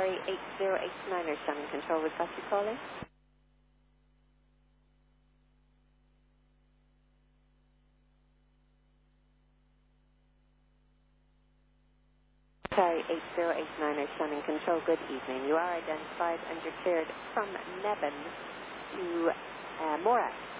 Sorry, 8089er Shannon Control, we've got you calling. Sorry, 8089er Shannon Control, good evening. You are identified and you're cleared from Nevin to Morat.